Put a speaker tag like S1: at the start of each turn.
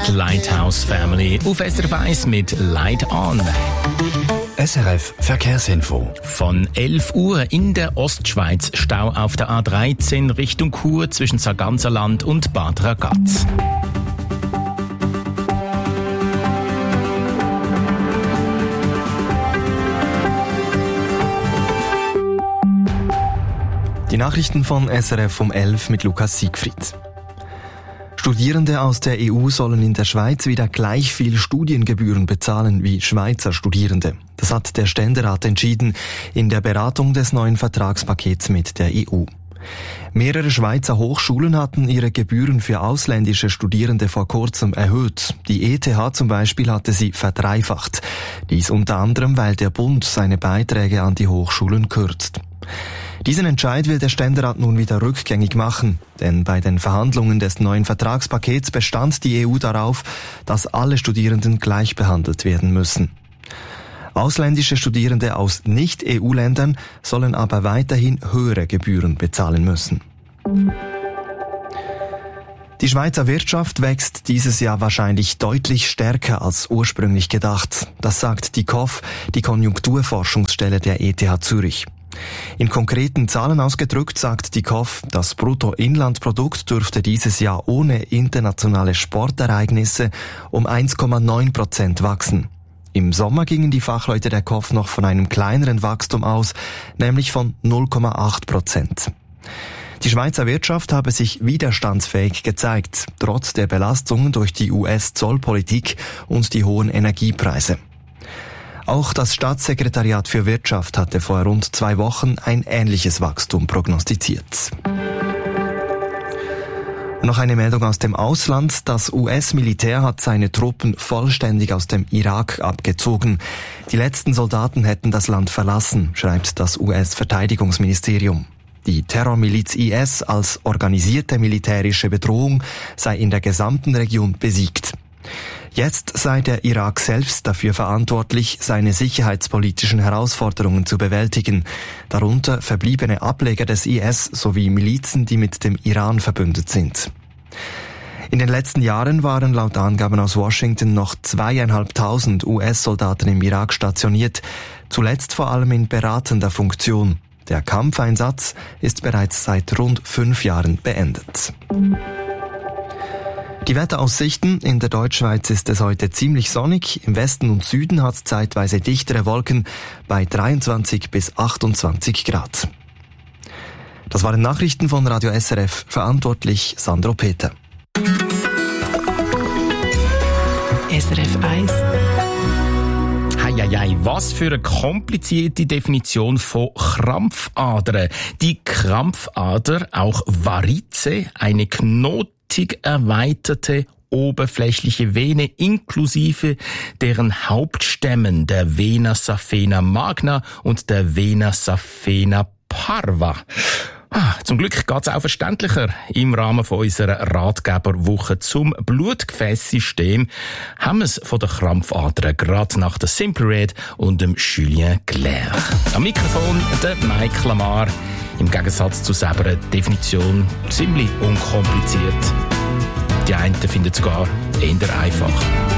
S1: Die Lighthouse Family auf SRF 1 mit Light On.
S2: SRF Verkehrsinfo.
S1: Von 11 Uhr in der Ostschweiz Stau auf der A13 Richtung Chur zwischen Sarganserland und Bad Ragaz.
S2: Die Nachrichten von SRF um 11 mit Lukas Siegfried. Studierende aus der EU sollen in der Schweiz wieder gleich viel Studiengebühren bezahlen wie Schweizer Studierende. Das hat der Ständerat entschieden in der Beratung des neuen Vertragspakets mit der EU. Mehrere Schweizer Hochschulen hatten ihre Gebühren für ausländische Studierende vor kurzem erhöht. Die ETH zum Beispiel hatte sie verdreifacht. Dies unter anderem, weil der Bund seine Beiträge an die Hochschulen kürzt. Diesen Entscheid will der Ständerat nun wieder rückgängig machen, denn bei den Verhandlungen des neuen Vertragspakets bestand die EU darauf, dass alle Studierenden gleich behandelt werden müssen. Ausländische Studierende aus Nicht-EU-Ländern sollen aber weiterhin höhere Gebühren bezahlen müssen. Die Schweizer Wirtschaft wächst dieses Jahr wahrscheinlich deutlich stärker als ursprünglich gedacht. Das sagt die KOF, die Konjunkturforschungsstelle der ETH Zürich. In konkreten Zahlen ausgedrückt sagt die KOF, das Bruttoinlandprodukt dürfte dieses Jahr ohne internationale Sportereignisse um 1,9% wachsen. Im Sommer gingen die Fachleute der KOF noch von einem kleineren Wachstum aus, nämlich von 0,8%. Die Schweizer Wirtschaft habe sich widerstandsfähig gezeigt, trotz der Belastungen durch die US-Zollpolitik und die hohen Energiepreise. Auch das Staatssekretariat für Wirtschaft hatte vor rund 2 Wochen ein ähnliches Wachstum prognostiziert. Noch eine Meldung aus dem Ausland. Das US-Militär hat seine Truppen vollständig aus dem Irak abgezogen. Die letzten Soldaten hätten das Land verlassen, schreibt das US-Verteidigungsministerium. Die Terrormiliz IS als organisierte militärische Bedrohung sei in der gesamten Region besiegt. Jetzt sei der Irak selbst dafür verantwortlich, seine sicherheitspolitischen Herausforderungen zu bewältigen, darunter verbliebene Ableger des IS sowie Milizen, die mit dem Iran verbündet sind. In den letzten Jahren waren laut Angaben aus Washington noch 2.500 US-Soldaten im Irak stationiert, zuletzt vor allem in beratender Funktion. Der Kampfeinsatz ist bereits seit rund 5 Jahren beendet. Die Wetteraussichten: In der Deutschschweiz ist es heute ziemlich sonnig. Im Westen und Süden hat es zeitweise dichtere Wolken bei 23 bis 28 Grad. Das waren Nachrichten von Radio SRF. Verantwortlich Sandro Peter.
S3: SRF 1.
S1: Heieiei, was für eine komplizierte Definition von Krampfadern. Die Krampfader, auch Varize, eine erweiterte oberflächliche Vene inklusive deren Hauptstämmen der Vena saphena magna und der Vena saphena parva. Zum Glück geht's auch verständlicher. Im Rahmen von unserer Ratgeberwoche zum Blutgefäßsystem haben wir es von den Krampfadern gerade nach der Simple Red und dem Julien Clerc. Am Mikrofon der Mike Lamar. Im Gegensatz zu selber Definition ziemlich unkompliziert. Die einen finden es sogar eher einfach.